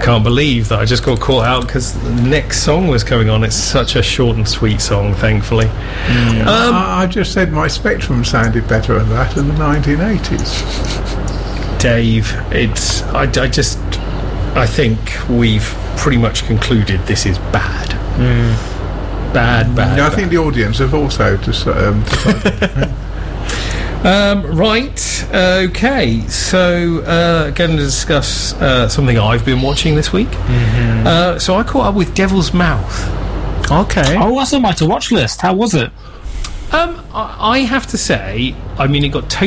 can't believe that I just got caught out because the next song was coming on. It's such a short and sweet song, thankfully. I just said my Spectrum sounded better than that in the 1980s. Dave, I think we've pretty much concluded this is bad. Bad. I think the audience have also decided. Right, okay, so going to discuss something I've been watching this week. So I caught up with Devil's Mouth. Okay. Oh, that's on my to-watch list. How was it? I have to say, I mean, it got